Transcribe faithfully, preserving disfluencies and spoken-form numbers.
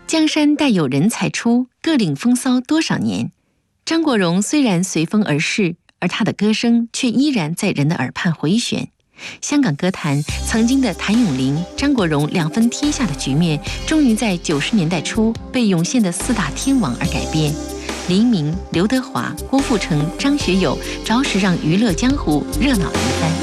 江山代有人才出，各领风骚多少年。张国荣虽然随风而逝，而他的歌声却依然在人的耳畔回旋。香港歌坛曾经的谭咏麟、张国荣两分天下的局面，终于在九十年代初被涌现的四大天王而改变。黎明、刘德华、郭富城、张学友，着实让娱乐江湖热闹了一番。